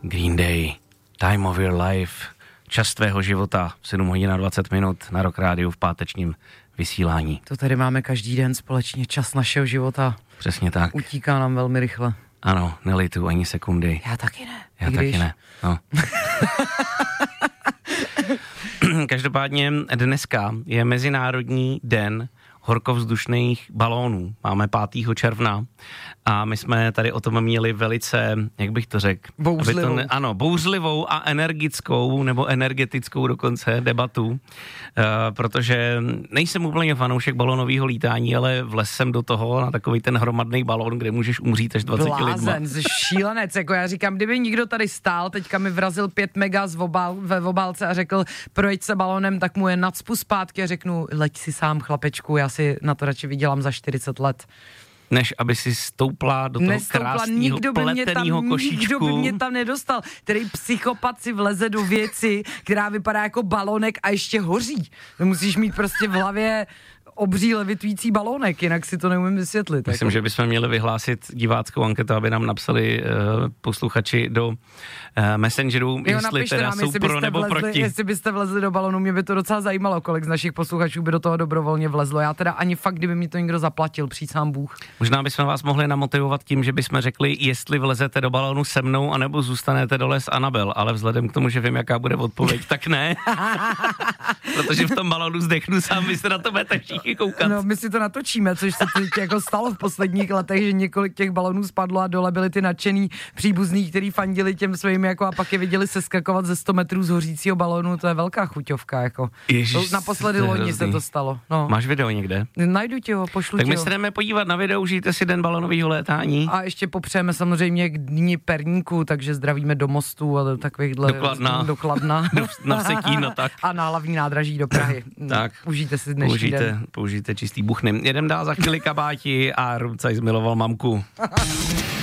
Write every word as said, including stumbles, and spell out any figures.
Green Day, Time of Your Life, čas tvého života, sedm hodin a dvacet minut na Rock Rádiu v pátečním vysílání. To tady máme každý den společně, čas našeho života. Přesně tak. Utíká nám velmi rychle. Ano, nelituju ani sekundy. Já taky ne. Já Když... taky ne, no. Každopádně dneska je Mezinárodní den horkovzdušných balónů. Máme pátého června a my jsme tady o tom měli velice, jak bych to řekl? Bouřlivou. To ne, ano, bouřlivou a energickou, nebo energetickou dokonce debatu, uh, protože nejsem úplně fanoušek balónového lítání, ale vlez jsem do toho na takový ten hromadný balón, kde můžeš umřít až dvacet lidma. Blázen, šílenec, jako já říkám, kdyby někdo tady stál, teďka mi vrazil pět mega z obál, ve obálce a řekl, projeď se balónem, tak mu je nacpu zpátky a řeknu, leď si sám chlapečku, já si na to radši vydělám za čtyřicet let. Než aby si stoupla do toho Nestoupla, krásného pletenýho košíčku. Nikdo by mě tam nedostal. Který psychopat si vleze do věci, která vypadá jako balónek a ještě hoří. To musíš mít prostě v hlavě obří levitující balónek, jinak si to neumím vysvětlit. Myslím, jako. že bychom měli vyhlásit diváckou anketu, aby nám napsali uh, posluchači do uh, Messengeru, jo, jestli teda nám, jsou jestli pro nebo vlezli, proti. Jestli byste vlezli do balonu, mě by to docela zajímalo, kolik z našich posluchačů by do toho dobrovolně vlezlo. Já teda ani fakt, kdyby mi to někdo zaplatil, přísám Bůh. Možná bychom vás mohli namotivovat tím, že bychom řekli, jestli vlezete do balonu se mnou, anebo zůstanete dole s Anabel, ale vzhledem k tomu, že vím, jaká bude odpověď, tak ne. Protože v tom balonu zdechnu sám, vy se na to budete všichni koukat. No, my si to natočíme, což se teď jako stalo v posledních letech, že několik těch balonů spadlo a dole byli ty nadšený příbuzní, který fandili těm svým jako a pak je viděli seskakovat ze sto metrů z hořícího balónu, to je velká chuťovka, jako. Ježiš, to naposledy loni se to stalo. No. Máš video někde? Najdu ti ho, pošlu tak ti ho. Tak my se jdeme podívat na video, užijte si den balónového létání. A ještě popřejeme samozřejmě k dní perníku, takže zdravíme do Mostu a do takovýchhle... Do Kladna. Do Kladna. Na Vsetín, no tak. A na hlavní nádraží do Prahy. Tak. Užijte si dnešní použijte, den. Použijte čistý buchny. Jedem dál za chvíli kabáti a Rumcaj zmiloval mamku.